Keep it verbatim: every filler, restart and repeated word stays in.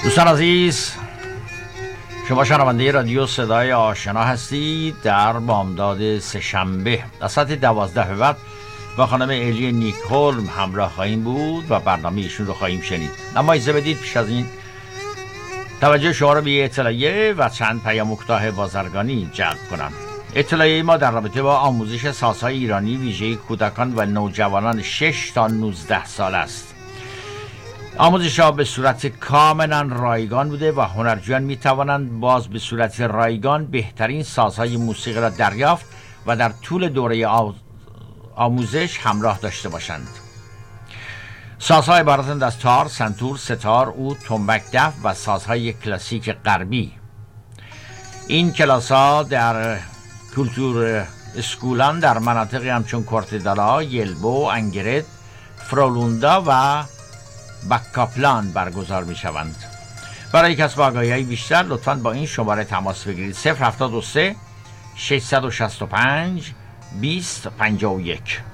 دوستان عزیز، شما شنونده رادیو صدای آشنا هستید. در بامداد سه‌شنبه از ساعت دوازده به بعد با خانم الی نیکولم همراه خواهیم بود و برنامه ایشون رو خواهیم شنید. اما اجازه بدید پیش از این توجه شما رو به اطلاعیه و چند پیام کوتاه بازرگانی جلب کنم. اطلاعیه ما در رابطه با آموزش سازهای ایرانی ویژه کودکان و نوجوانان شش تا نوزده سال است. آموزش ها به صورت کاملا رایگان بوده و هنرجویان می توانند باز به صورت رایگان بهترین سازهای موسیقی را دریافت و در طول دوره آموزش همراه داشته باشند. سازها عبارتند از تار، سنتور، ستار، عود، تنبک، دف و سازهای کلاسیک غربی. این کلاس ها در کلتور اسکولان در مناطقی همچون کورتدالا، یلبو، انگرد، فرولوندا و بکاپلان برگزار می شوند. برای کسب آگاهی بیشتر لطفاً با این شماره تماس بگیرید: صفر هفتاد و سه ششصد و شصت و پنج بیست پنجاه و یک.